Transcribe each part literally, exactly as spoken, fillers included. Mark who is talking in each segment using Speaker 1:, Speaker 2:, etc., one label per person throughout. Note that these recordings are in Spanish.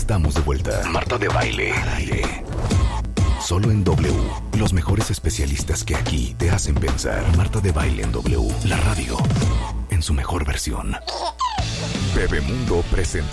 Speaker 1: Estamos de vuelta. Marta de Baile. Al aire. Solo en W. Los mejores especialistas que aquí te hacen pensar. Marta de Baile en W. La radio. En su mejor versión. Bebemundo presenta.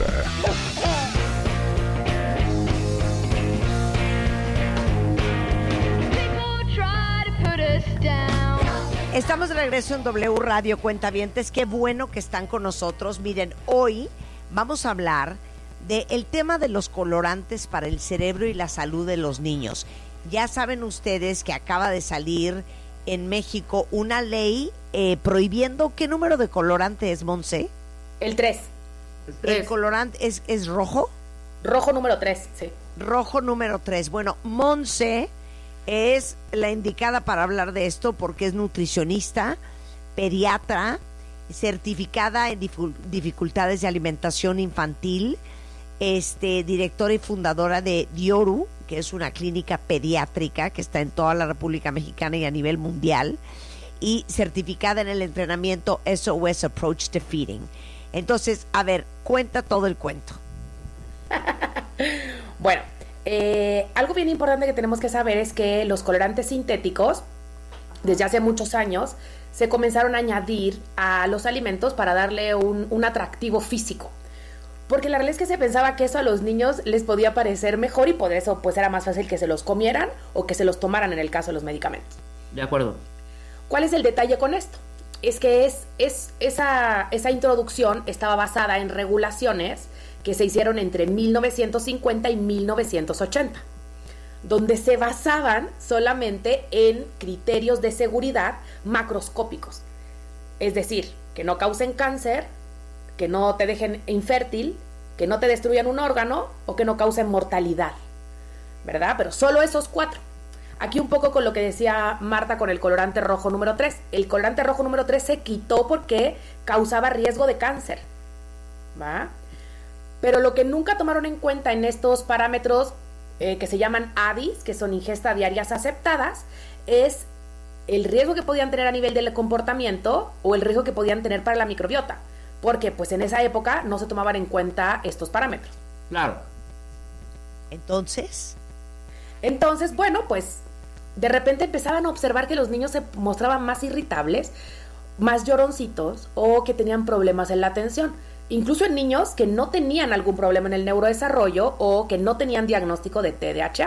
Speaker 2: Estamos de regreso en W Radio, cuentavientes. Qué bueno que están con nosotros. Miren, hoy vamos a hablar del tema de los colorantes para el cerebro y la salud de los niños. Ya saben ustedes que acaba de salir en México una ley eh, prohibiendo. ¿Qué número de colorante es, Monse?
Speaker 3: El tres.
Speaker 2: El, el colorante es, es rojo.
Speaker 3: Rojo número tres, sí.
Speaker 2: Rojo número tres. Bueno, Monse es la indicada para hablar de esto porque es nutricionista, pediatra, certificada en dificultades de alimentación infantil, este, directora y fundadora de Dioru, que es una clínica pediátrica que está en toda la República Mexicana y a nivel mundial, y certificada en el entrenamiento S O S Approach to Feeding. Entonces, a ver, cuenta todo el cuento.
Speaker 3: Bueno, Eh, algo bien importante que tenemos que saber es que los colorantes sintéticos, desde hace muchos años, se comenzaron a añadir a los alimentos para darle un, un atractivo físico. Porque la realidad es que se pensaba que eso a los niños les podía parecer mejor y por eso pues era más fácil que se los comieran o que se los tomaran en el caso de los medicamentos.
Speaker 4: De acuerdo.
Speaker 3: ¿Cuál es el detalle con esto? Es que es, es, esa, esa introducción estaba basada en regulaciones que se hicieron entre mil novecientos cincuenta y mil novecientos ochenta, donde se basaban solamente en criterios de seguridad macroscópicos. Es decir, que no causen cáncer, que no te dejen infértil, que no te destruyan un órgano o que no causen mortalidad, ¿verdad? Pero solo esos cuatro. Aquí un poco con lo que decía Marta con el colorante rojo número tres. El colorante rojo número tres se quitó porque causaba riesgo de cáncer, ¿va? Pero lo que nunca tomaron en cuenta en estos parámetros eh, que se llaman A D Is, que son ingesta diarias aceptadas, es el riesgo que podían tener a nivel del comportamiento o el riesgo que podían tener para la microbiota, porque pues en esa época no se tomaban en cuenta estos parámetros.
Speaker 4: Claro.
Speaker 2: Entonces,
Speaker 3: Entonces, bueno, pues de repente empezaban a observar que los niños se mostraban más irritables, más lloroncitos o que tenían problemas en la atención. Incluso en niños que no tenían algún problema en el neurodesarrollo o que no tenían diagnóstico de T D A H.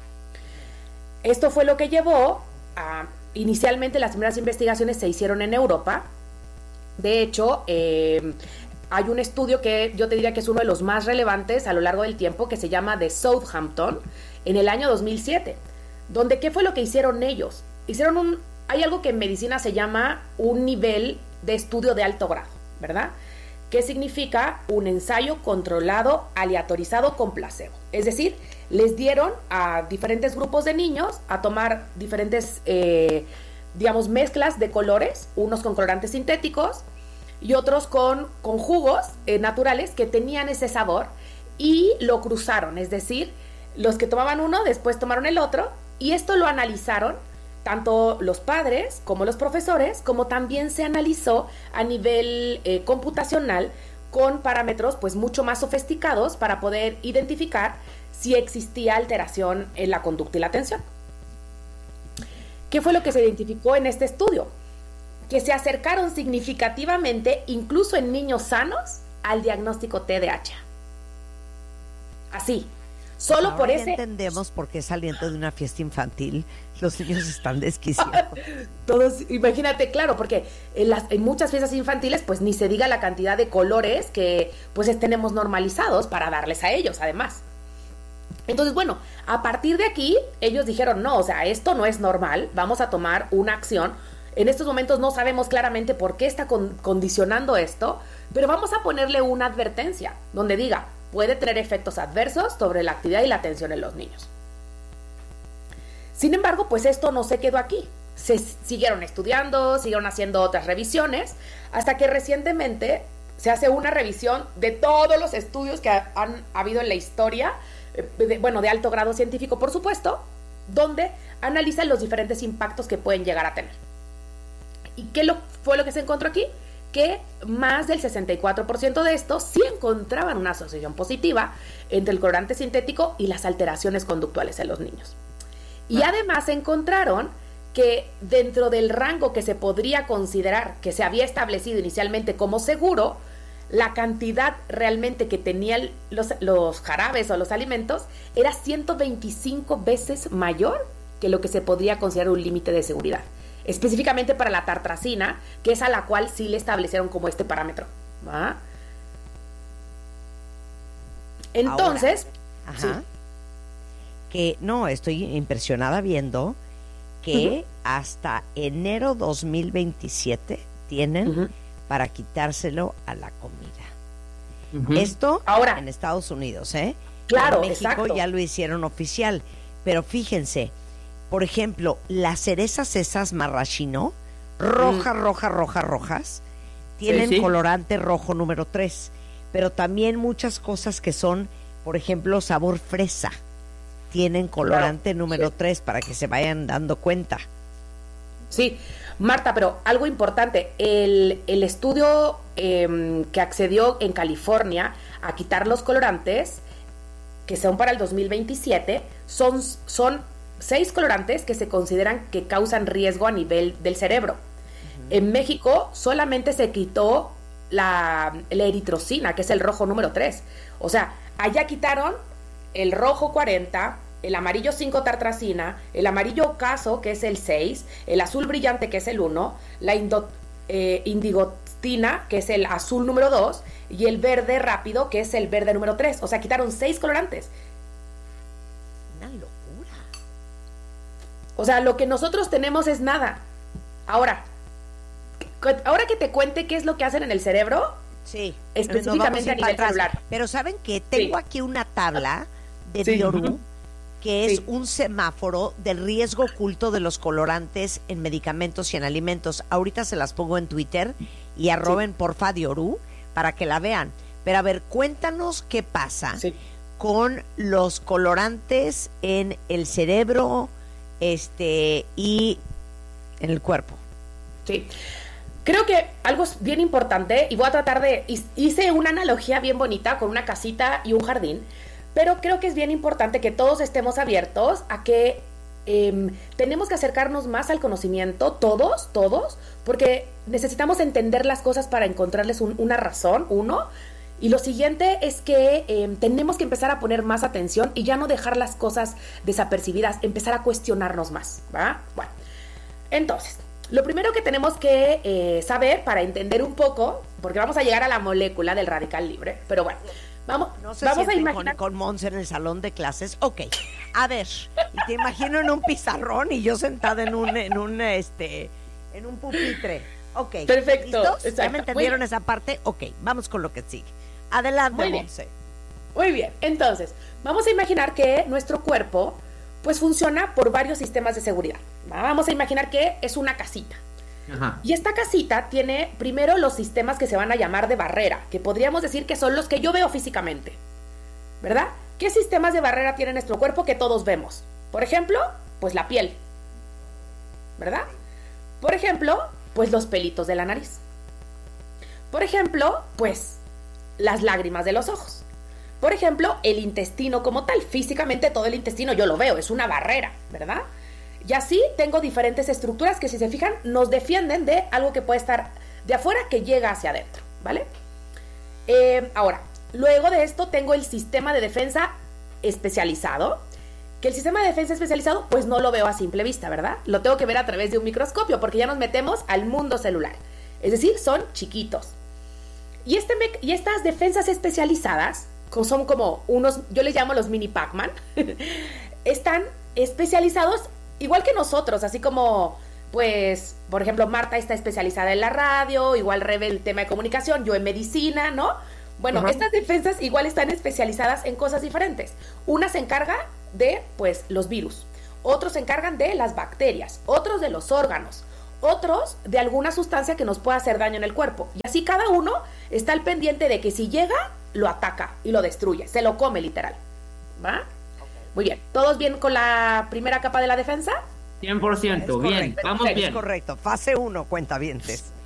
Speaker 3: Esto fue lo que llevó a, inicialmente las primeras investigaciones se hicieron en Europa. De hecho, eh, hay un estudio que yo te diría que es uno de los más relevantes a lo largo del tiempo, que se llama de Southampton, en el año dos mil siete, donde ¿qué fue lo que hicieron ellos? Hicieron un, hay algo que en medicina se llama un nivel de estudio de alto grado, ¿verdad? ¿Qué significa? Un ensayo controlado, aleatorizado con placebo. Es decir, les dieron a diferentes grupos de niños a tomar diferentes, eh, digamos, mezclas de colores, unos con colorantes sintéticos y otros con, con jugos eh, naturales que tenían ese sabor, y lo cruzaron. Es decir, los que tomaban uno después tomaron el otro, y esto lo analizaron tanto los padres como los profesores, como también se analizó a nivel eh, computacional con parámetros pues mucho más sofisticados para poder identificar si existía alteración en la conducta y la atención. ¿Qué fue lo que se identificó en este estudio? Que se acercaron significativamente, incluso en niños sanos, al diagnóstico T D A H. Así. Solo
Speaker 2: ahora
Speaker 3: por
Speaker 2: ya
Speaker 3: ese...
Speaker 2: entendemos por qué saliendo de una fiesta infantil los niños están desquiciados.
Speaker 3: Todos, imagínate, claro, porque en, las, en muchas fiestas infantiles pues ni se diga la cantidad de colores que pues tenemos normalizados para darles a ellos, además. Entonces, bueno, a partir de aquí ellos dijeron, no, o sea, esto no es normal, vamos a tomar una acción. En estos momentos no sabemos claramente por qué está con, condicionando esto, pero vamos a ponerle una advertencia donde diga, puede tener efectos adversos sobre la actividad y la atención en los niños. Sin embargo, pues esto no se quedó aquí. Se siguieron estudiando, siguieron haciendo otras revisiones, hasta que recientemente se hace una revisión de todos los estudios que han habido en la historia, de, bueno, de alto grado científico, por supuesto, donde analizan los diferentes impactos que pueden llegar a tener. ¿Y qué lo, fue lo que se encontró aquí? que más del sesenta y cuatro por ciento de estos sí encontraban una asociación positiva entre el colorante sintético y las alteraciones conductuales en los niños. Y ah. además encontraron que dentro del rango que se podría considerar que se había establecido inicialmente como seguro, la cantidad realmente que tenían los, los jarabes o los alimentos era ciento veinticinco veces mayor que lo que se podría considerar un límite de seguridad. Específicamente para la tartrazina, que es a la cual sí le establecieron como este parámetro. ¿Va? Entonces,
Speaker 2: ahora, ajá, sí. que no, estoy impresionada viendo que uh-huh. hasta enero dos mil veintisiete tienen uh-huh. para quitárselo a la comida. Uh-huh. Esto ahora en Estados Unidos, ¿eh?
Speaker 3: Claro,
Speaker 2: en México
Speaker 3: exacto.
Speaker 2: ya lo hicieron oficial, pero fíjense, por ejemplo, las cerezas esas marrashino, rojas, mm. rojas, rojas, rojas, tienen sí, sí. colorante rojo número tres, pero también muchas cosas que son, por ejemplo, sabor fresa, tienen colorante claro, número sí. tres, para que se vayan dando cuenta.
Speaker 3: Sí, Marta, pero algo importante, el, el estudio eh, que accedió en California a quitar los colorantes, que son para el dos mil veintisiete, son... son seis colorantes que se consideran que causan riesgo a nivel del cerebro. Uh-huh. En México solamente se quitó la, la eritrocina, que es el rojo número tres. O sea, allá quitaron el rojo cuarenta, el amarillo cinco tartrazina, el amarillo ocaso, que es el seis, el azul brillante, que es el uno, la indo, eh, indigotina, que es el azul número dos, y el verde rápido, que es el verde número tres. O sea, quitaron seis colorantes.
Speaker 2: Una locura.
Speaker 3: O sea, lo que nosotros tenemos es nada. Ahora, ahora que te cuente qué es lo que hacen en el cerebro,
Speaker 2: sí,
Speaker 3: específicamente a, a nivel celular.
Speaker 2: Pero ¿saben qué? Tengo sí. aquí una tabla de sí. Bioru, que es sí. un semáforo del riesgo oculto de los colorantes en medicamentos y en alimentos. Ahorita se las pongo en Twitter y arroben sí. porfa Bioru para que la vean. Pero a ver, cuéntanos qué pasa sí. con los colorantes en el cerebro, este y en el cuerpo.
Speaker 3: Sí, creo que algo es bien importante, y voy a tratar de, hice una analogía bien bonita con una casita y un jardín, pero creo que es bien importante que todos estemos abiertos a que eh, tenemos que acercarnos más al conocimiento, todos, todos, porque necesitamos entender las cosas para encontrarles un, una razón, uno. Y lo siguiente es que eh, tenemos que empezar a poner más atención y ya no dejar las cosas desapercibidas, empezar a cuestionarnos más, ¿va? Bueno, entonces, lo primero que tenemos que eh, saber para entender un poco, porque vamos a llegar a la molécula del radical libre, pero bueno, vamos,
Speaker 2: no se
Speaker 3: vamos a imaginar...
Speaker 2: con, con Monse en el salón de clases, ok, a ver, y te imagino en un pizarrón y yo sentada en un, en un, este, en un pupitre, ok.
Speaker 3: Perfecto.
Speaker 2: ¿Listos? ¿Ya me entendieron esa parte? Ok, vamos con lo que sigue. Adelante, Monse.
Speaker 3: Muy bien, entonces, vamos a imaginar que nuestro cuerpo, pues, funciona por varios sistemas de seguridad. ¿Va? Vamos a imaginar que es una casita. Ajá. Y esta casita tiene primero los sistemas que se van a llamar de barrera, que podríamos decir que son los que yo veo físicamente, ¿verdad? ¿Qué sistemas de barrera tiene nuestro cuerpo que todos vemos? Por ejemplo, pues la piel, ¿verdad? Por ejemplo, pues los pelitos de la nariz. Por ejemplo, pues las lágrimas de los ojos. Por ejemplo, el intestino como tal. Físicamente todo el intestino yo lo veo, es una barrera, ¿verdad? Y así tengo diferentes estructuras que, si se fijan, nos defienden de algo que puede estar de afuera que llega hacia adentro, ¿vale? Eh, ahora, luego de esto tengo el sistema de defensa especializado, que el sistema de defensa especializado pues no lo veo a simple vista, ¿verdad? Lo tengo que ver a través de un microscopio, porque ya nos metemos al mundo celular. Es decir, son chiquitos. Y, este me- y estas defensas especializadas, como son como unos, yo les llamo los mini Pac-Man, están especializados igual que nosotros, así como, pues, por ejemplo, Marta está especializada en la radio, igual Rebe el tema de comunicación, yo en medicina, ¿no? Bueno, uh-huh. Estas defensas igual están especializadas en cosas diferentes. Una se encarga de, pues, los virus, otros se encargan de las bacterias, otros de los órganos, otros de alguna sustancia que nos pueda hacer daño en el cuerpo. Y así cada uno está al pendiente de que si llega, lo ataca y lo destruye, se lo come literal. ¿Va? Okay. Muy bien. ¿Todos bien con la primera capa de la defensa?
Speaker 4: cien por ciento, bien,
Speaker 2: correcto,
Speaker 4: vamos bien.
Speaker 2: Es correcto, fase uno, cuentavientes.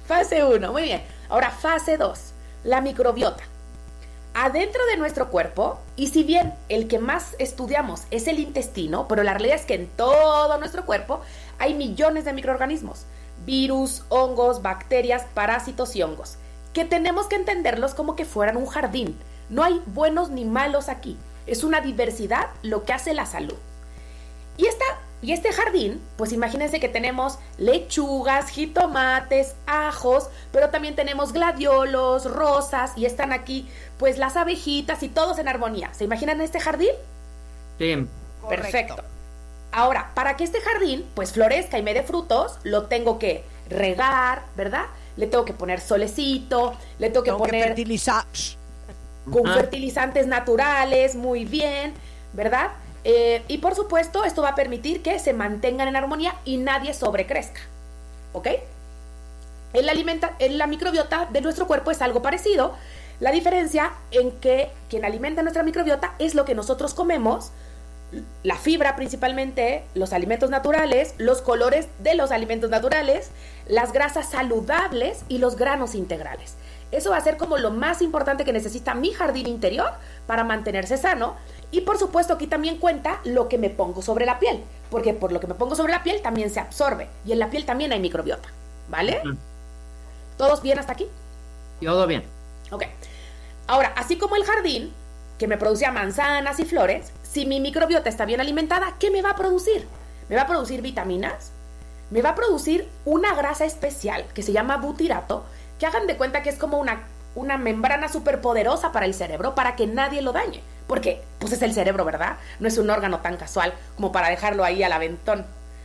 Speaker 3: Fase uno, muy bien. Ahora, fase dos, la microbiota. Adentro de nuestro cuerpo, y si bien el que más estudiamos es el intestino, pero la realidad es que en todo nuestro cuerpo hay millones de microorganismos, virus, hongos, bacterias, parásitos y hongos, que tenemos que entenderlos como que fueran un jardín. No hay buenos ni malos aquí, es una diversidad lo que hace la salud. Y esta Y este jardín, pues imagínense que tenemos lechugas, jitomates, ajos, pero también tenemos gladiolos, rosas, y están aquí pues las abejitas y todos en armonía. ¿Se imaginan este jardín?
Speaker 4: Sí.
Speaker 3: Perfecto. Correcto. Ahora, para que este jardín pues florezca y me dé frutos, lo tengo que regar, ¿verdad? Le tengo que poner solecito, le tengo que
Speaker 2: tengo
Speaker 3: poner...
Speaker 2: que fertilizar.
Speaker 3: Con
Speaker 4: Ah.
Speaker 3: fertilizantes naturales, muy bien, ¿verdad? Eh, y por supuesto, esto va a permitir que se mantengan en armonía y nadie sobrecrezca. ¿Ok? En la, alimenta, en la microbiota de nuestro cuerpo es algo parecido. La diferencia en que quien alimenta nuestra microbiota es lo que nosotros comemos, la fibra principalmente, los alimentos naturales, los colores de los alimentos naturales, las grasas saludables y los granos integrales. Eso va a ser como lo más importante que necesita mi jardín interior para mantenerse sano. Y por supuesto aquí también cuenta lo que me pongo sobre la piel, porque por lo que me pongo sobre la piel también se absorbe, y en la piel también hay microbiota, ¿vale? Uh-huh. ¿Todos bien hasta aquí?
Speaker 4: Todo bien.
Speaker 3: Ok. Ahora, así como el jardín, que me producía manzanas y flores, si mi microbiota está bien alimentada, ¿qué me va a producir? Me va a producir vitaminas, me va a producir una grasa especial que se llama butirato, que hagan de cuenta que es como una, una membrana súper poderosa para el cerebro, para que nadie lo dañe. Porque, pues es el cerebro, ¿verdad? No es un órgano tan casual como para dejarlo ahí al aventón.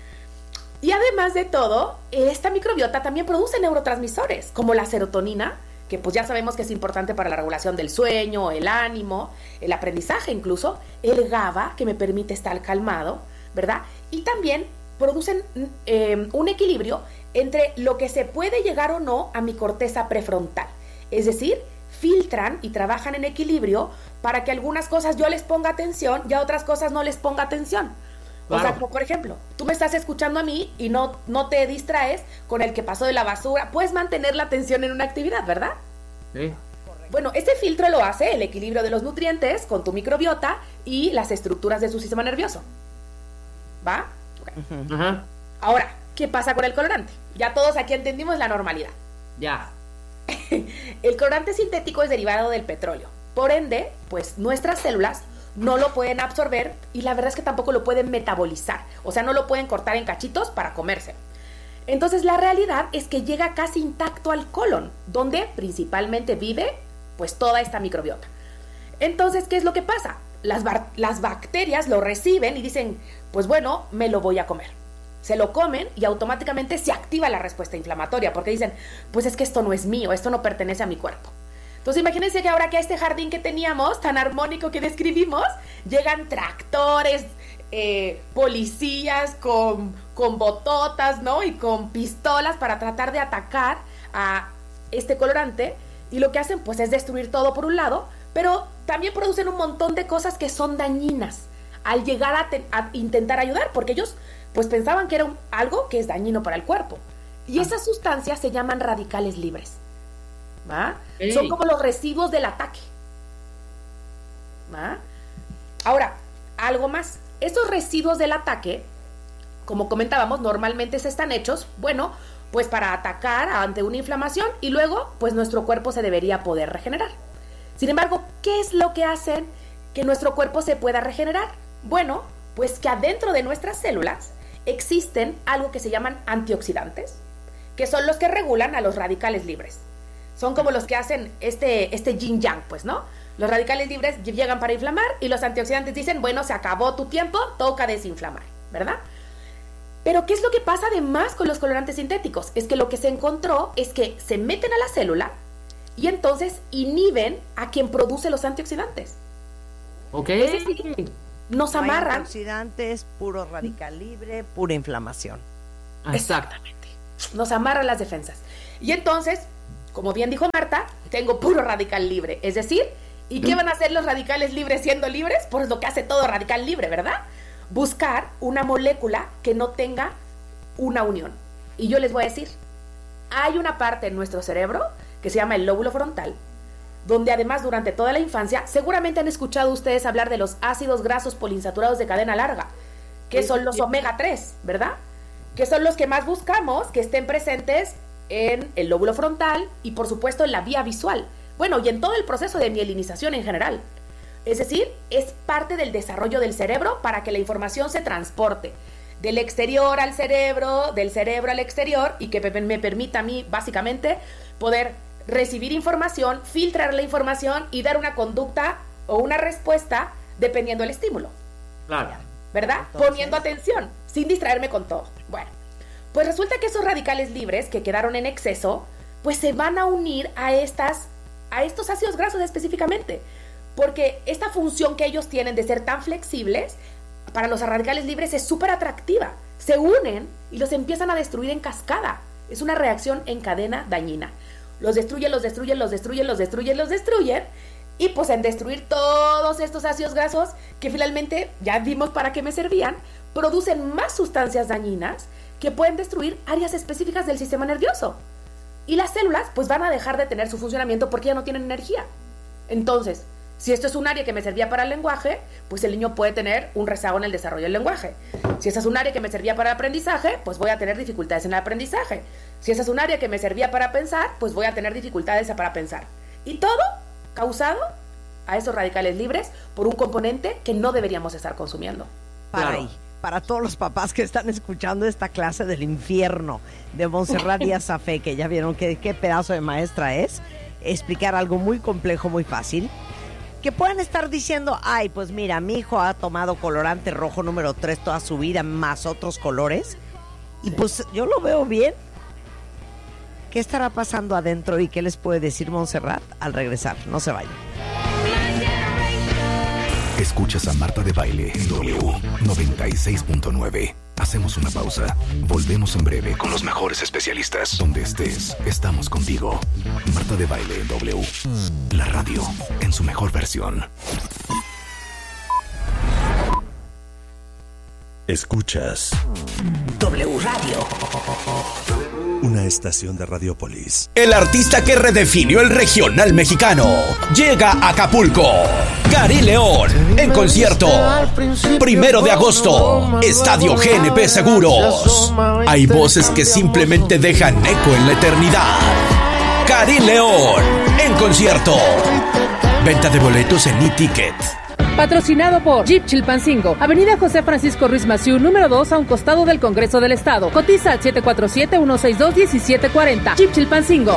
Speaker 3: Y además de todo, esta microbiota también produce neurotransmisores, como la serotonina, que pues ya sabemos que es importante para la regulación del sueño, el ánimo, el aprendizaje incluso, el GABA, que me permite estar calmado, ¿verdad? Y también producen eh, un equilibrio entre lo que se puede llegar o no a mi corteza prefrontal. Es decir, filtran y trabajan en equilibrio para que algunas cosas yo les ponga atención y a otras cosas no les ponga atención. Claro. O sea, como por ejemplo, tú me estás escuchando a mí y no, no te distraes con el que pasó de la basura. Puedes mantener la atención en una actividad, ¿verdad?
Speaker 4: Sí.
Speaker 3: Bueno, este filtro lo hace el equilibrio de los nutrientes con tu microbiota y las estructuras de su sistema nervioso. ¿Va? Okay.
Speaker 4: Uh-huh. Uh-huh.
Speaker 3: Ahora, ¿qué pasa con el colorante? Ya todos aquí entendimos la normalidad.
Speaker 4: Ya.
Speaker 3: El colorante sintético es derivado del petróleo. Por ende, pues nuestras células no lo pueden absorber y la verdad es que tampoco lo pueden metabolizar. O sea, no lo pueden cortar en cachitos para comerse. Entonces, la realidad es que llega casi intacto al colon, donde principalmente vive pues toda esta microbiota. Entonces, ¿qué es lo que pasa? Las, bar- las bacterias lo reciben y dicen, pues bueno, me lo voy a comer. Se lo comen y automáticamente se activa la respuesta inflamatoria porque dicen, pues es que esto no es mío, esto no pertenece a mi cuerpo. Entonces imagínense que ahora que a este jardín que teníamos, tan armónico que describimos, llegan tractores, eh, policías con, con bototas, ¿no? Y con pistolas para tratar de atacar a este colorante, y lo que hacen pues es destruir todo por un lado, pero también producen un montón de cosas que son dañinas al llegar a, te- a intentar ayudar, porque ellos pues pensaban que era un, algo que es dañino para el cuerpo. Y
Speaker 4: Ah.
Speaker 3: esas sustancias se llaman radicales libres. ¿Va?
Speaker 4: Ey.
Speaker 3: Son como los residuos del ataque. ¿Va? Ahora, algo más. Estos residuos del ataque, como comentábamos, normalmente se están hechos, bueno, pues para atacar ante una inflamación y luego, pues nuestro cuerpo se debería poder regenerar. Sin embargo, ¿qué es lo que hacen que nuestro cuerpo se pueda regenerar? Bueno, pues que adentro de nuestras células existen algo que se llaman antioxidantes, que son los que regulan a los radicales libres. Son como los que hacen este, este yin-yang, pues, ¿no? Los radicales libres llegan para inflamar y los antioxidantes dicen, bueno, se acabó tu tiempo, toca desinflamar, ¿verdad? Pero ¿qué es lo que pasa además con los colorantes sintéticos? Es que lo que se encontró es que se meten a la célula y entonces inhiben a quien produce los antioxidantes.
Speaker 4: Ok.
Speaker 3: Es decir, nos
Speaker 2: No hay
Speaker 3: amarran.
Speaker 2: antioxidantes, puro radical libre, pura inflamación.
Speaker 3: Exactamente. Nos amarran las defensas. Y entonces, como bien dijo Marta, tengo puro radical libre. Es decir, ¿y qué van a hacer los radicales libres siendo libres? Pues lo que hace todo radical libre, ¿verdad? Buscar una molécula que no tenga una unión. Y yo les voy a decir, hay una parte en nuestro cerebro que se llama el lóbulo frontal, donde además durante toda la infancia, seguramente han escuchado ustedes hablar de los ácidos grasos poliinsaturados de cadena larga, que son los omega tres, ¿verdad? Que son los que más buscamos que estén presentes en el lóbulo frontal y por supuesto en la vía visual. Bueno, y en todo el proceso de mielinización en general. Es decir, es parte del desarrollo del cerebro para que la información se transporte del exterior al cerebro, del cerebro al exterior, y que me permita a mí, básicamente, poder recibir información, filtrar la información y dar una conducta o una respuesta dependiendo del estímulo.
Speaker 4: Claro.
Speaker 3: ¿Verdad?
Speaker 2: Entonces,
Speaker 3: poniendo atención, sin distraerme con todo. Bueno, pues resulta que esos radicales libres que quedaron en exceso, pues se van a unir a estas, a estos ácidos grasos específicamente, porque esta función que ellos tienen de ser tan flexibles, para los radicales libres es súper atractiva. Se unen y los empiezan a destruir en cascada. Es una reacción en cadena dañina. Los destruyen, los destruyen, los destruyen, los destruyen, los destruyen. Y pues en destruir todos estos ácidos grasos, que finalmente ya vimos para qué me servían, producen más sustancias dañinas que pueden destruir áreas específicas del sistema nervioso. Y las células pues van a dejar de tener su funcionamiento porque ya no tienen energía. Entonces, si esto es un área que me servía para el lenguaje, pues el niño puede tener un rezago en el desarrollo del lenguaje. Si esa es un área que me servía para el aprendizaje, pues voy a tener dificultades en el aprendizaje. Si esa es un área que me servía para pensar, pues voy a tener dificultades para pensar. Y todo causado a esos radicales libres por un componente que no deberíamos estar consumiendo.
Speaker 2: Para
Speaker 4: Claro.
Speaker 2: ahí, para todos los papás que están escuchando esta clase del infierno de Montserrat Díaz Zafé, que ya vieron que, qué pedazo de maestra es, explicar algo muy complejo, muy fácil, que pueden estar diciendo, ay, pues mira, mi hijo ha tomado colorante rojo número tres toda su vida, más otros colores, y pues yo lo veo bien. ¿Qué estará pasando adentro y qué les puede decir Montserrat al regresar? No se vayan.
Speaker 1: Escuchas a Marta de Baile en W noventa y seis punto nueve. Hacemos una pausa. Volvemos en breve con los mejores especialistas. Donde estés, estamos contigo. Marta de Baile en W. La radio en su mejor versión.
Speaker 5: Escuchas
Speaker 2: W Radio.
Speaker 5: una estación de Radiopolis.
Speaker 6: El artista que redefinió el regional mexicano llega a Acapulco. Gary León en concierto. Primero de agosto, Estadio G N P Seguros. Hay voces que simplemente dejan eco en la eternidad. Gary León en concierto. Venta de boletos en e-ticket.
Speaker 7: Patrocinado por Jeep Chilpancingo, Avenida José Francisco Ruiz Massieu, número dos, a un costado del Congreso del Estado. Cotiza al siete cuatro siete, uno seis dos, uno siete cuatro cero. Jeep Chilpancingo.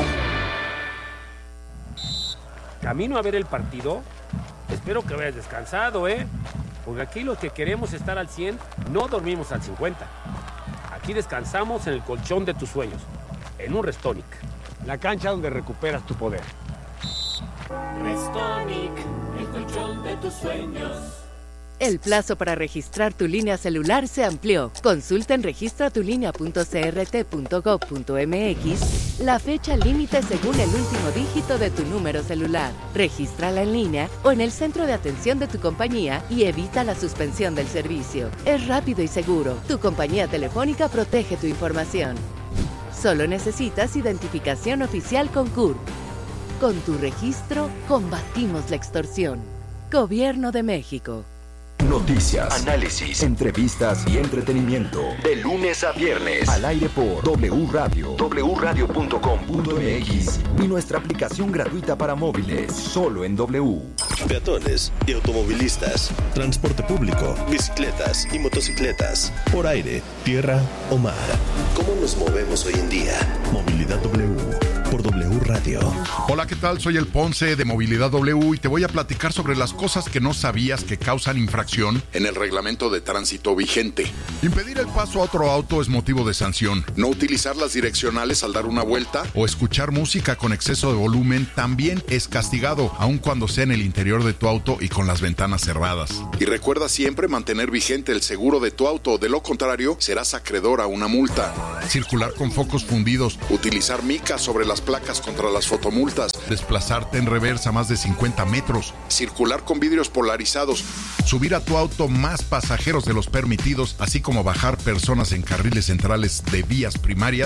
Speaker 8: Camino a ver el partido. Espero que vayas descansado, ¿eh? Porque aquí los que queremos estar al cien no dormimos al cincuenta. Aquí descansamos en el colchón de tus sueños, en un Restonic, la cancha donde recuperas tu poder.
Speaker 9: Restonic, el colchón de tus sueños.
Speaker 10: El plazo para registrar tu línea celular se amplió. Consulta en registra tu línea punto c r t punto gov punto m x la fecha límite según el último dígito de tu número celular. Regístrala en línea o en el centro de atención de tu compañía y evita la suspensión del servicio. Es rápido y seguro. Tu compañía telefónica protege tu información. Solo necesitas identificación oficial con C U R P. Con tu registro, combatimos la extorsión. Gobierno de México.
Speaker 11: Noticias, análisis, entrevistas y entretenimiento. De lunes a viernes. Al aire por W Radio, w radio punto com punto m x y nuestra aplicación gratuita para móviles. Solo en W.
Speaker 5: Peatones y automovilistas, transporte público, bicicletas y motocicletas, por aire, tierra o mar. ¿Cómo nos movemos hoy en día? Movilidad W por W Radio.
Speaker 12: Hola, ¿qué tal? Soy el Ponce de Movilidad W y te voy a platicar sobre las cosas que no sabías que causan infracción en el reglamento de tránsito vigente. Impedir el paso a otro auto es motivo de sanción. No utilizar las direccionales al dar una vuelta o escuchar música con exceso de volumen también es castigado, aun cuando sea en el interior de tu auto y con las ventanas cerradas. Y recuerda siempre mantener vigente el seguro de tu auto, de lo contrario serás acreedor a una multa. Circular con focos fundidos, utilizar mica sobre las placas contra las fotomultas, desplazarte en reversa más de cincuenta metros, circular con vidrios polarizados, subir a tu auto más pasajeros de los permitidos, así como bajar personas en carriles centrales de vías primarias,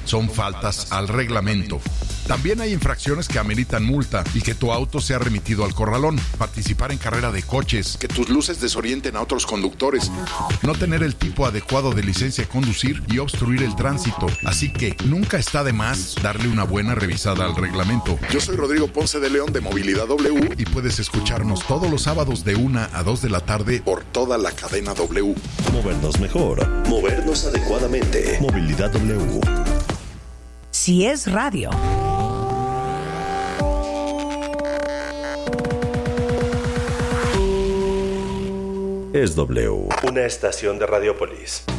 Speaker 12: son faltas al reglamento. También hay infracciones que ameritan multa y que tu auto sea remitido al corralón. Participar en carrera de coches, que tus luces desorienten a otros conductores, no tener el tipo adecuado de licencia de conducir y obstruir el tránsito. Así que nunca está de más darle una buena revisada al reglamento. Yo soy Rodrigo Ponce de León de Movilidad W y puedes escucharnos todos los sábados de una a dos de la tarde por toda la cadena W.
Speaker 5: Movernos mejor, movernos adecuadamente. Movilidad W.
Speaker 2: Si es radio.
Speaker 5: Es W, una estación de Radiopolis.